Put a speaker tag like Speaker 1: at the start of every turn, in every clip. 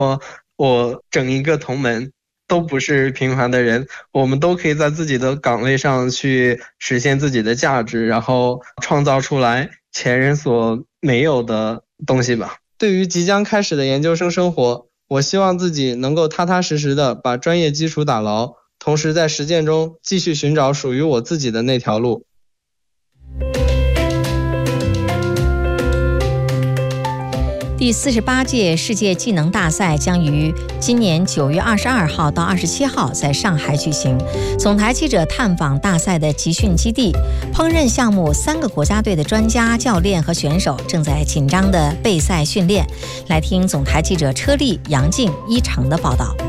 Speaker 1: 我整一个同门都不是平凡的人，我们都可以在自己的岗位上去实现自己的价值，然后创造出来前人所没有的东西吧。对于即将开始的研究生生活，我希望自己能够踏踏实实的把专业基础打牢，同时在实践中继续寻找属于我自己的那条路。
Speaker 2: 第48届世界技能大赛将于今年9月22号到27号在上海举行。总台记者探访大赛的集训基地，烹饪项目3个国家队的专家、教练和选手正在紧张的备赛训练。来听总台记者车丽、杨静、一成的报道。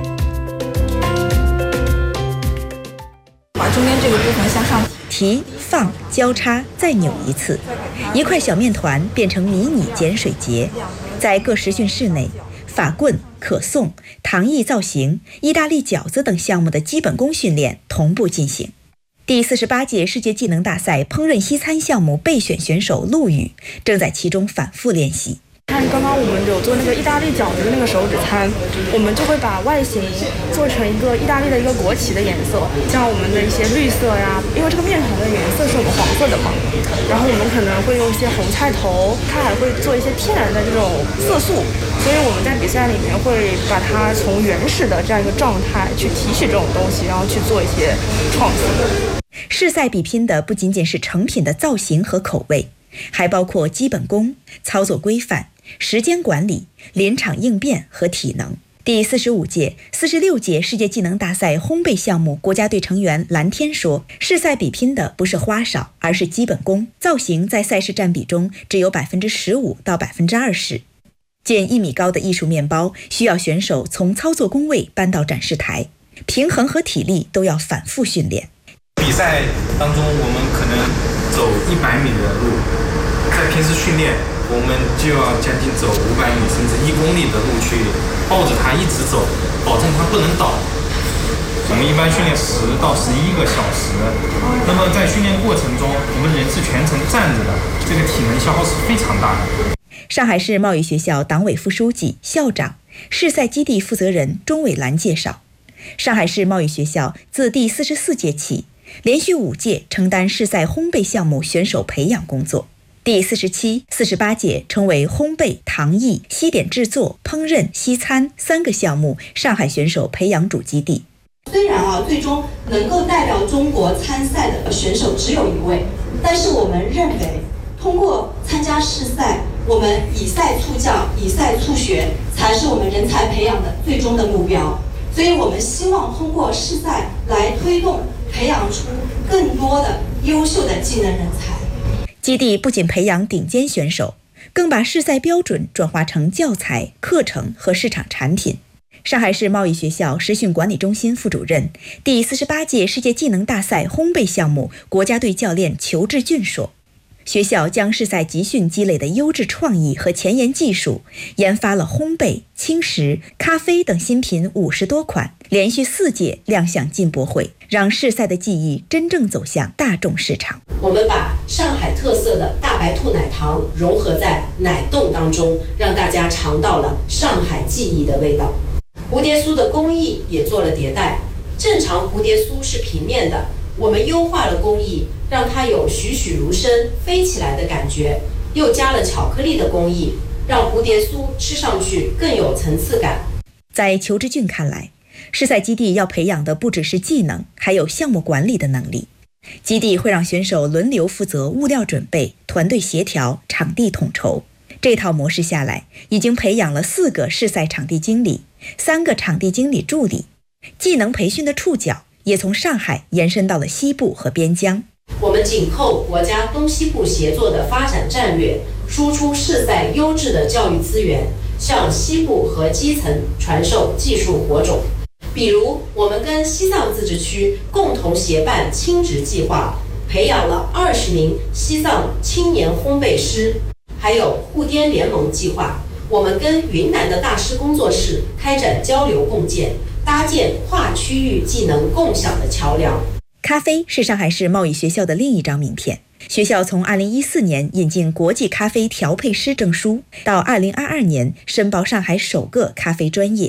Speaker 3: 把中间这个部分向上
Speaker 4: 提、放、交叉，再扭一次，一块小面团变成迷你碱水节。在各实训室内，法棍、可颂、糖艺造型、意大利饺子等项目的基本功训练同步进行。第48届世界技能大赛烹饪西餐项目备选选手陆羽正在其中反复练习。
Speaker 3: 看刚刚我们有做那个意大利饺子的那个手指餐，我们就会把外形做成一个意大利的一个国旗的颜色，像我们的一些绿色呀，因为这个面团的颜色是我们黄色的嘛，然后我们可能会用一些红菜头，它还会做一些天然的这种色素，所以我们在比赛里面会把它从原始的这样一个状态去提取这种东西，然后去做一些创新。
Speaker 4: 试赛比拼的不仅仅是成品的造型和口味，还包括基本功、操作规范、时间管理、临场应变和体能。第45届、46届世界技能大赛烘焙项目国家队成员蓝天说，试赛比拼的不是花哨，而是基本功。造型在赛事占比中只有15%到20%。建1米高的艺术面包需要选手从操作工位搬到展示台，平衡和体力都要反复训练。
Speaker 5: 比赛当中我们可能走100米的路，在平时训练我们就要将近走500米甚至1公里的路去抱着它一直走，保证它不能倒。我们一般训练10到11个小时，那么在训练过程中我们人是全程站着的，这个体能消耗是非常大的。
Speaker 4: 上海市贸易学校党委副书记、校长、试赛基地负责人钟伟兰介绍，上海市贸易学校自第44届起，连续5届承担试赛烘焙项目选手培养工作。第47、48届成为烘焙、糖艺、西点制作、烹饪、西餐3个项目上海选手培养主基地。
Speaker 6: 虽然最终能够代表中国参赛的选手只有1位，但是我们认为，通过参加试赛，我们以赛促教、以赛促学，才是我们人才培养的最终的目标。所以我们希望通过试赛来推动培养出更多的优秀的技能人才。
Speaker 4: 基地不仅培养顶尖选手，更把试赛标准转化成教材、课程和市场产品。上海市贸易学校实训管理中心副主任、第48届世界技能大赛烘焙项目国家队教练裘志俊说，学校将试赛集训积累的优质创意和前沿技术，研发了烘焙、轻食、咖啡等新品50多款，连续4届亮相进博会，让试赛的技艺真正走向大众市场。
Speaker 6: 我们把上海特色的大白兔奶糖融合在奶冻当中，让大家尝到了上海记忆的味道。蝴蝶酥的工艺也做了迭代，正常蝴蝶酥是平面的，我们优化了工艺，让它有栩栩如生飞起来的感觉，又加了巧克力的工艺，让蝴蝶酥吃上去更有层次感。
Speaker 4: 在裘志俊看来，试赛基地要培养的不只是技能，还有项目管理的能力。基地会让选手轮流负责物料准备、团队协调、场地统筹。这套模式下来，已经培养了4个试赛场地经理、3个场地经理助理。技能培训的触角也从上海延伸到了西部和边疆。
Speaker 6: 我们紧扣国家东西部协作的发展战略，输出试赛优质的教育资源，向西部和基层传授技术火种。比如，我们跟西藏自治区共同协办亲职计划，培养了20名西藏青年烘焙师。还有沪滇联盟计划，我们跟云南的大师工作室开展交流共建，搭建跨区域技能共享的桥梁。
Speaker 4: 咖啡是上海市贸易学校的另一张名片。学校从2014年引进国际咖啡调配师证书，到2022年申报上海首个咖啡专业。